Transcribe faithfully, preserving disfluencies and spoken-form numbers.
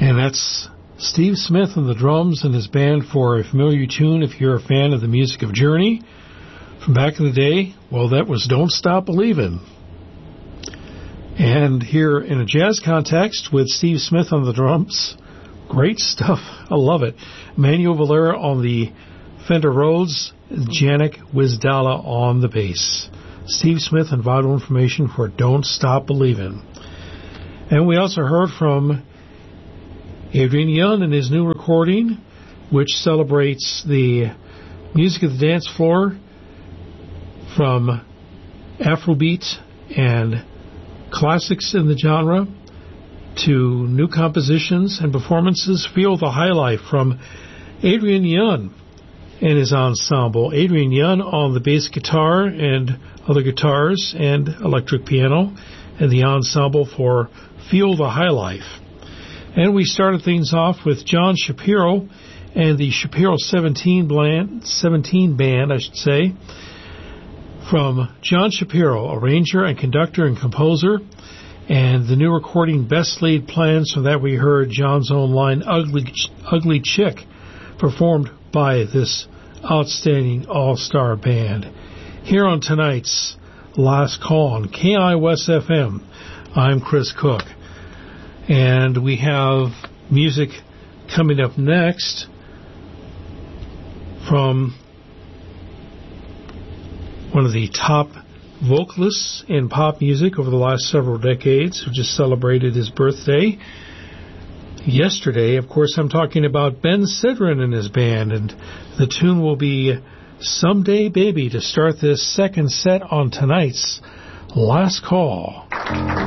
And that's Steve Smith and the drums and his band for a familiar tune if you're a fan of the music of Journey. From back in the day, well, that was Don't Stop Believin'. And here in a jazz context with Steve Smith on the drums, great stuff. I love it. Manuel Valera on the Fender Rhodes, Janek Wizdala on the bass. Steve Smith and vital information for Don't Stop Believin'. And we also heard from Adrian Young in his new recording, which celebrates the music of the dance floor from Afrobeat and classics in the genre to new compositions and performances. Feel the High Life from Adrian Young and his ensemble. Adrian Young on the bass guitar and other guitars and electric piano, and the ensemble for Feel the High Life. And we started things off with John Shapiro and the Shapiro seventeen band, seventeen band, I should say, from John Shapiro, arranger and conductor and composer, and the new recording Best Laid Plans. From that we heard John's own line, Ugly, Ugly Chick, performed by this outstanding all-star band. Here on tonight's Last Call on K I O S F M, I'm Chris Cook. And we have music coming up next from one of the top vocalists in pop music over the last several decades, who just celebrated his birthday yesterday. Of course, I'm talking about Ben Sidran and his band, and the tune will be Someday Baby to start this second set on tonight's Last Call.